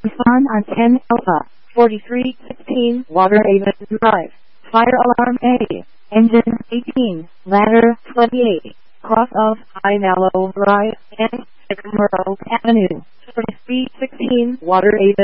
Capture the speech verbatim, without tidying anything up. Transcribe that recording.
Fawn on ten Alpha, forty-three sixteen Waterhaven Drive, Fire Alarm A, Engine eighteen, Ladder twenty-eight, cross of High Mallow Drive and Sycamore Oak Avenue, forty-three sixteen Waterhaven